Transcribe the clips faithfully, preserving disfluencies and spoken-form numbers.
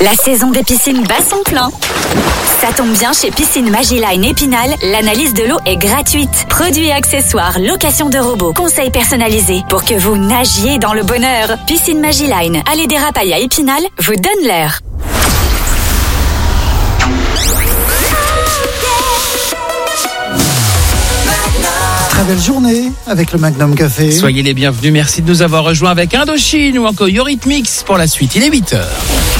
La saison des piscines bat son plein. Ça tombe bien, chez Piscine Magiline Épinal, l'analyse de l'eau est gratuite. Produits et accessoires, location de robots, conseils personnalisés pour que vous nagiez dans le bonheur. Piscine Magiline, allée des Rapailles à Épinal, vous donne l'air. Très belle journée avec le Magnum Café. Soyez les bienvenus, merci de nous avoir rejoints avec Indochine ou encore Eurythmics pour la suite. Il est huit heures.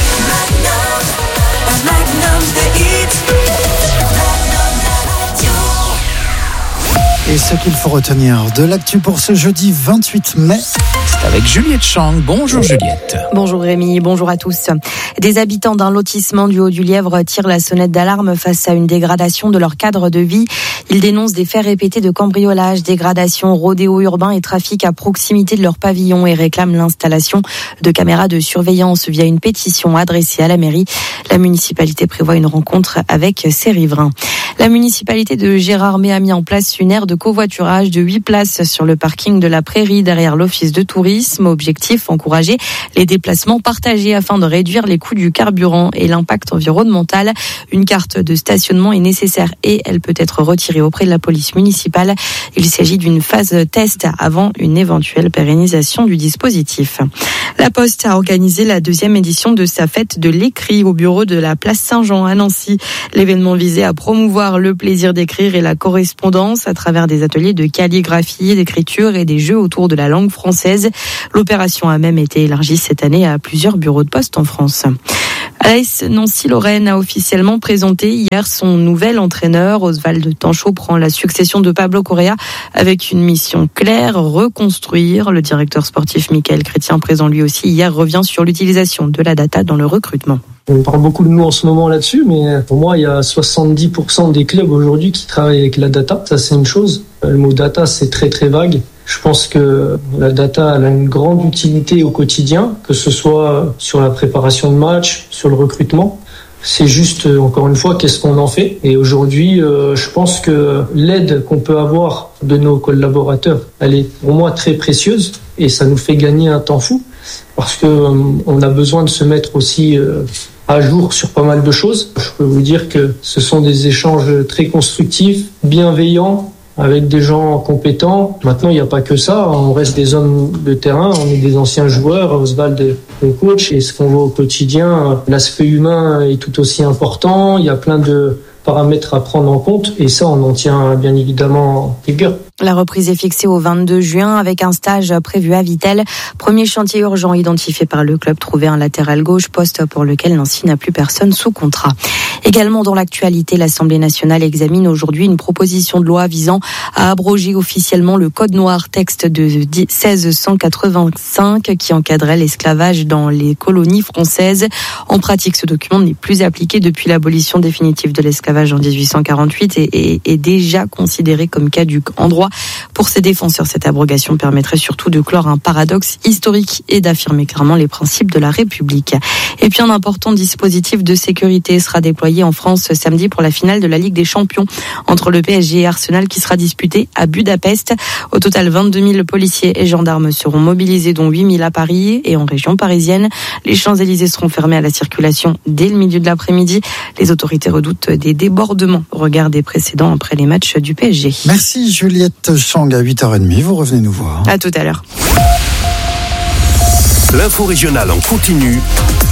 Et ce qu'il faut retenir de l'actu pour ce jeudi vingt-huit mai. C'est avec Juliette Chang. Bonjour Juliette. Bonjour Rémi, bonjour à tous. Des habitants d'un lotissement du Haut-du-Lièvre tirent la sonnette d'alarme face à une dégradation de leur cadre de vie. Ils dénoncent des faits répétés de cambriolage, dégradation, rodéo urbain et trafic à proximité de leur pavillon et réclament l'installation de caméras de surveillance via une pétition adressée à la mairie. La municipalité prévoit une rencontre avec ses riverains. La municipalité de Gérardmer a mis en place une aire de covoiturage de huit places sur le parking de la Prairie derrière l'office de tourisme. Objectif, encourager les déplacements partagés afin de réduire les coûts du carburant et l'impact environnemental. Une carte de stationnement est nécessaire et elle peut être retirée auprès de la police municipale. Il s'agit d'une phase test avant une éventuelle pérennisation du dispositif. La Poste a organisé la deuxième édition de sa fête de l'écrit au bureau de la place Saint-Jean à Nancy. L'événement visait à promouvoir le plaisir d'écrire et la correspondance à travers des ateliers de calligraphie, d'écriture et des jeux autour de la langue française. L'opération a même été élargie cette année à plusieurs bureaux de poste en France. A S Nancy-Lorraine a officiellement présenté hier son nouvel entraîneur. Oswald Tanchot prend la succession de Pablo Correa avec une mission claire, reconstruire. Le directeur sportif Michael Chrétien, présent lui aussi hier, revient sur l'utilisation de la data dans le recrutement. On parle beaucoup de nous en ce moment là-dessus, mais pour moi, il y a soixante-dix pour cent des clubs aujourd'hui qui travaillent avec la data. Ça, c'est une chose. Le mot data, c'est très très vague. Je pense que la data elle a une grande utilité au quotidien, que ce soit sur la préparation de match, sur le recrutement. C'est juste, encore une fois, qu'est-ce qu'on en fait. Et aujourd'hui, euh, je pense que l'aide qu'on peut avoir de nos collaborateurs, elle est pour moi très précieuse et ça nous fait gagner un temps fou parce que euh, on a besoin de se mettre aussi euh, à jour sur pas mal de choses. Je peux vous dire que ce sont des échanges très constructifs, bienveillants, avec des gens compétents. Maintenant, il n'y a pas que ça. On reste des hommes de terrain. On est des anciens joueurs. Oswald est le coach. Et ce qu'on voit au quotidien, l'aspect humain est tout aussi important. Il y a plein de paramètres à prendre en compte. Et ça, on en tient bien évidemment rigueur. La reprise est fixée au vingt-deux juin avec un stage prévu à Vittel. Premier chantier urgent identifié par le club, trouver un latéral gauche, poste pour lequel Nancy n'a plus personne sous contrat. Également dans l'actualité, l'Assemblée nationale examine aujourd'hui une proposition de loi visant à abroger officiellement le code noir, texte de seize cent quatre-vingt-cinq qui encadrait l'esclavage dans les colonies françaises. En pratique, ce document n'est plus appliqué depuis l'abolition définitive de l'esclavage en dix-huit cent quarante-huit et est déjà considéré comme caduc en droit. Pour ses défenseurs, cette abrogation permettrait surtout de clore un paradoxe historique et d'affirmer clairement les principes de la République. Et puis un important dispositif de sécurité sera déployé en France ce samedi pour la finale de la Ligue des Champions entre le P S G et Arsenal qui sera disputée à Budapest. Au total, vingt-deux mille policiers et gendarmes seront mobilisés, dont huit mille à Paris et en région parisienne. Les Champs-Élysées seront fermés à la circulation dès le milieu de l'après-midi. Les autorités redoutent des débordements au regard des précédents après les matchs du P S G. Merci Juliette Chang à huit heures trente. Vous revenez nous voir. À tout à l'heure. L'info régionale en continu